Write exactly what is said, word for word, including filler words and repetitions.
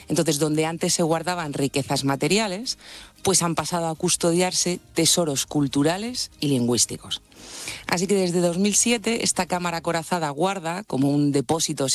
Entonces, donde antes se guardaban riquezas materiales, pues han pasado a custodiarse tesoros culturales y lingüísticos. Así que desde dos mil siete esta cámara acorazada guarda, como un depósito